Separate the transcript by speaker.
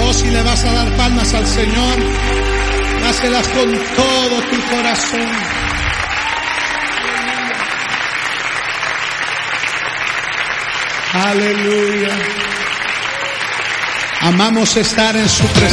Speaker 1: Oh, si le vas a dar palmas al Señor, dáselas con todo tu corazón. Aleluya. Amamos estar en su presencia.